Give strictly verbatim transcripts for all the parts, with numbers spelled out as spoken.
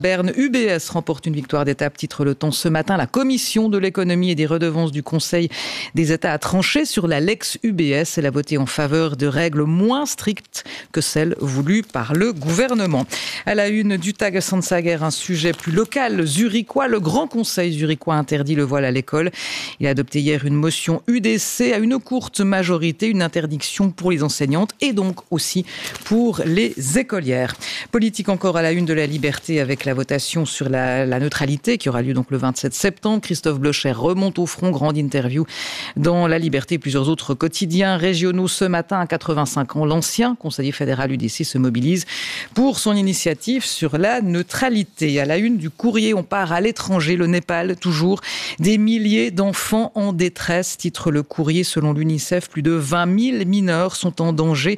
Berne, U B S remporte une victoire d'étape, titre Le Temps ce matin. La commission de l'économie et des redevances du Conseil des États a tranché sur la Lex U B S. Elle a voté en faveur de règles moins strictes que celles voulues par le gouvernement. À la une du Tag Sansager, un sujet plus local, zurichois. Le Grand Conseil zurichois interdit le voile à l'école. Il a adopté hier une motion U D C à une courte majorité, une interdiction pour les enseignantes et donc aussi pour les écolières. Politique encore à la une de La Liberté avec la votation sur la, la neutralité qui aura lieu donc le vingt-sept septembre. Christophe Blocher remonte au front, grande interview dans La Liberté. Plusieurs autres quotidiens régionaux ce matin à quatre-vingt-cinq ans. L'ancien conseiller fédéral U D C se mobilise pour son initiative sur la neutralité. À la une du Courrier, on part à l'étranger, le Népal toujours. Des milliers d'enfants en détresse, titre Le Courrier. Selon l'UNICEF, plus de vingt mille mineurs sont en danger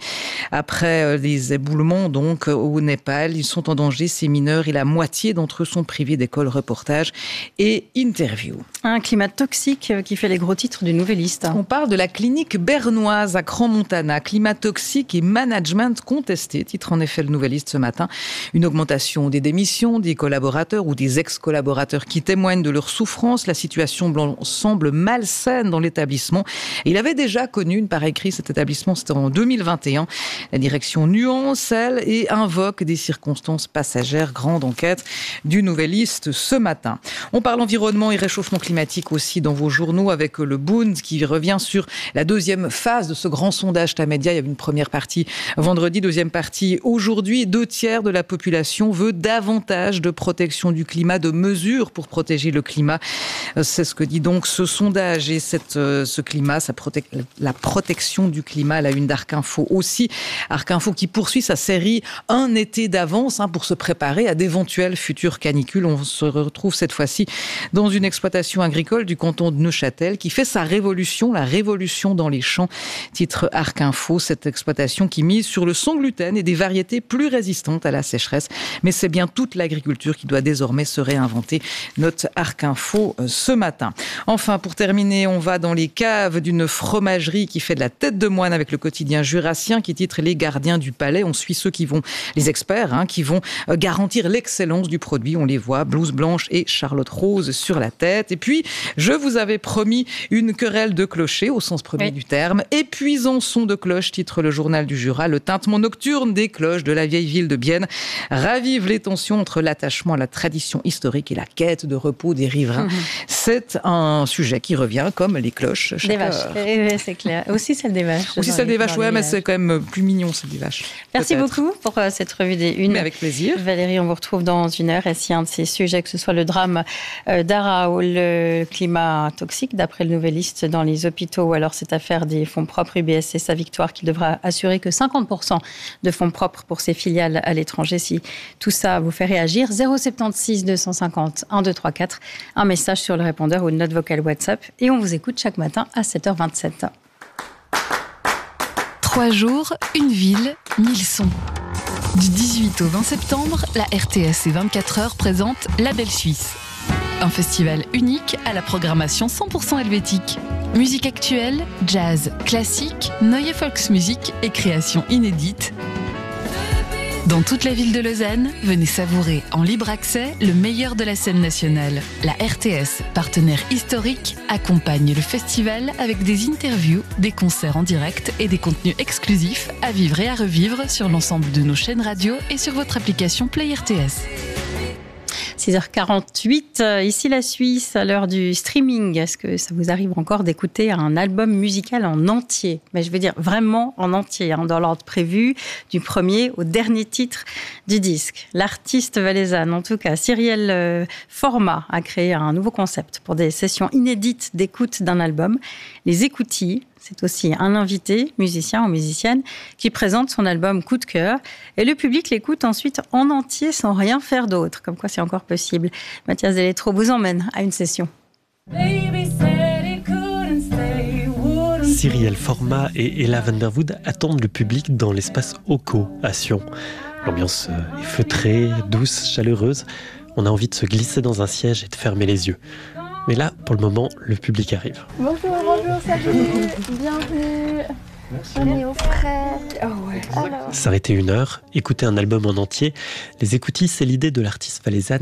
après les éboulements donc au Népal. Ils sont en danger, ces mineurs, et la moitié d'entre eux sont privés d'école. Reportage et interview. Un climat toxique qui fait les gros titres du Nouvelliste. On parle de la clinique bernoise à Crans-Montana. Climat toxique et management contesté, titre en effet le Nouvelliste ce matin. Une augmentation des démissions des collaborateurs ou des ex-collaborateurs qui témoignent de leur souffrance. La situation semble malsaine dans l'établissement. Il avait déjà connu une pareille crise, cet établissement, c'était en deux mille vingt et un. La direction nuance, elle, et invoque des circonstances passagères. Grande enquête du Nouvelliste ce matin. On parle environnement et réchauffement climatique aussi dans vos journaux avec le Bund qui revient sur la deuxième phase de ce grand sondage Tamedia. Il y avait une première partie vendredi, deuxième partie aujourd'hui. Deux tiers de la population veut davantage de protection du climat, de mesures pour protéger le climat. C'est ce que dit donc ce sondage et cette, ce climat, sa prote- la protection du climat, la une d'Arc Info aussi. Arc Info qui poursuit sa série Un été d'avance hein, pour se préparer à d'éventuelles futures canicules. On se retrouve cette fois-ci dans une exploitation agricole du canton de Neuchâtel qui fait sa révolution, la révolution dans les champs. Titre Arc Info, cette exploitation qui mise sur le sans gluten et des variétés plus résistantes à la sécheresse. Mais c'est bien toute l'agriculture qui doit désormais se réinventer. Note Arc Info ce matin. Enfin, pour terminer, on va dans les caves d'une fromagerie qui fait de la tête de moine avec le quotidien jurassien qui titre Les gardiens du palais. On suit ceux qui vont, les experts, hein, qui vont garantir l'excellence du produit. On les voit, blouse blanche et Charlotte rose sur la tête. Et puis, je vous avais promis une querelle de clochers au sens premier oui. du terme. Épuisant son de cloche, titre le journal du Jura. Le tintement nocturne des cloches de la vieille ville de Bienne ravive les tensions entre l'attachement à la tradition historique et la quête de repos des riverains. Mmh. C'est un sujet qui revient comme les cloches. Des vaches, oui, c'est clair. Aussi celle des vaches. Aussi celle des vaches, ouais, mais c'est quand même plus mignon, celle des vaches. Merci peut-être. beaucoup pour euh, cette revue des Unes. Mais avec plaisir. Valérie, on vous retrouve dans une heure. Et si un de ces sujets, que ce soit le drame euh, d'Ara ou le climat toxique, d'après le Nouvelliste dans les hôpitaux, ou alors cette affaire des fonds propres U B S et sa victoire qui devra assurer que cinquante pour cent de fonds propres pour ses filiales à l'étranger. Si tout ça vous fait réagir, zéro sept six deux cent cinquante un deux trois quatre, un message sur le répondeur ou une note vocale WhatsApp. Et on vous écoute chaque matin à sept heures vingt-sept. Trois jours, une ville, mille sons. Du dix-huit au vingt septembre, la R T S et vingt-quatre heures présente La Belle Suisse. Un festival unique à la programmation cent pour cent helvétique. Musique actuelle, jazz, classique, Neue Volksmusik et créations inédites. Dans toute la ville de Lausanne, venez savourer en libre accès le meilleur de la scène nationale. La R T S, partenaire historique, accompagne le festival avec des interviews, des concerts en direct et des contenus exclusifs à vivre et à revivre sur l'ensemble de nos chaînes radio et sur votre application Play R T S. six heures quarante-huit, ici la Suisse, à l'heure du streaming. Est-ce que ça vous arrive encore d'écouter un album musical en entier ? Mais je veux dire vraiment en entier, hein, dans l'ordre prévu, du premier au dernier titre du disque. L'artiste valaisanne, en tout cas, Cyrielle euh, Format, a créé un nouveau concept pour des sessions inédites d'écoute d'un album. Les écoutilles. C'est aussi un invité, musicien ou musicienne, qui présente son album Coup de cœur. Et le public l'écoute ensuite en entier sans rien faire d'autre. Comme quoi c'est encore possible. Mathias Deletro vous emmène à une session. Cyrielle Format et Ella Vanderwood attendent le public dans l'espace Oko à Sion. L'ambiance est feutrée, douce, chaleureuse. On a envie de se glisser dans un siège et de fermer les yeux. Mais là, pour le moment, le public arrive. Bonjour, bonjour, salut, bienvenue. On est au frais. Oh ouais. Alors. S'arrêter une heure, écouter un album en entier. Les écoutis, c'est l'idée de l'artiste valaisanne